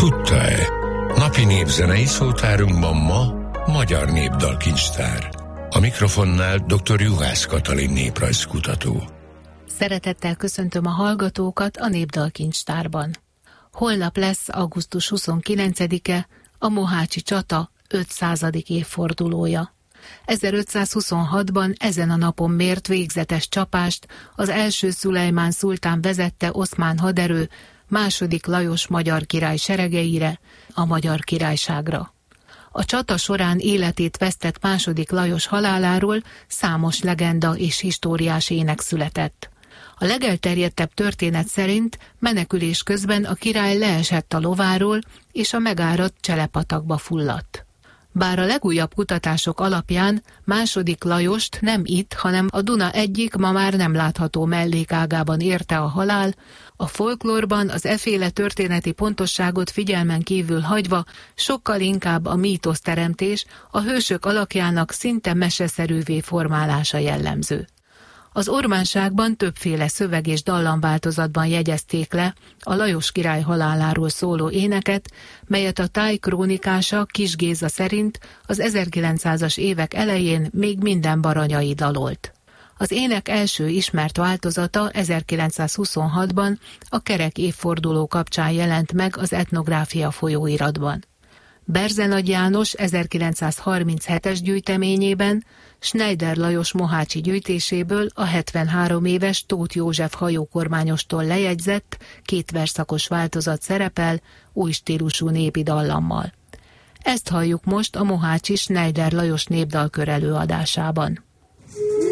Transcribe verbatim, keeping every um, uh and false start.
Tudta-e? Napi népzenei szótárunkban ma magyar népdalkincstár. A mikrofonnál dr. Juhász Katalin néprajzkutató. Szeretettel köszöntöm a hallgatókat a Népdalkincstárban. Holnap lesz augusztus huszonkilencedike, a mohácsi csata ötszázadik évfordulója. ezerötszázhuszonhatban ezen a napon mért végzetes csapást az első Szulejmán szultán vezette oszmán haderő második Lajos magyar király seregeire, a Magyar Királyságra. A csata során életét vesztett második Lajos haláláról számos legenda és históriás ének született. A legelterjedtebb történet szerint menekülés közben a király leesett a lováról, és a megáradt Cselepatakba fulladt. Bár a legújabb kutatások alapján második Lajost nem itt, hanem a Duna egyik, ma már nem látható mellékágában érte a halál, a folklórban az efféle történeti pontosságot figyelmen kívül hagyva sokkal inkább a mítoszteremtés, a hősök alakjának szinte meseszerűvé formálása jellemző. Az ormánságban többféle szöveg és dallamváltozatban jegyezték le a Lajos király haláláról szóló éneket, melyet a Táj krónikása Kiss Géza szerint az ezerkilencszázas évek elején még minden baranyai dalolt. Az ének első ismert változata ezerkilencszázhuszonhatban a kerek évforduló kapcsán jelent meg az Etnográfia folyóiratban. Berzenagy János ezerkilencszázharminchetes gyűjteményében Schneider Lajos mohácsi gyűjtéséből a hetvenhárom éves Tóth József hajókormányostól lejegyzett két versszakos változat szerepel új stílusú népi dallammal. Ezt halljuk most a mohácsi Schneider Lajos népdalkör előadásában.